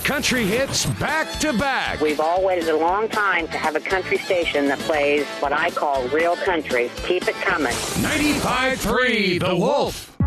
Country hits back to back. We've all waited a long time to have a country station that plays what I call real country. Keep it coming. 95.3 The Wolf.